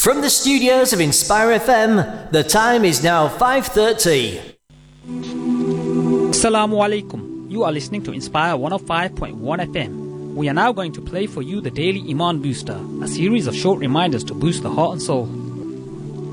From the studios of Inspire FM, the time is now 5:30. Assalamu alaikum. You are listening to Inspire 105.1 FM. We are now going to play for you the Daily Iman Booster, a series of short reminders to boost the heart and soul.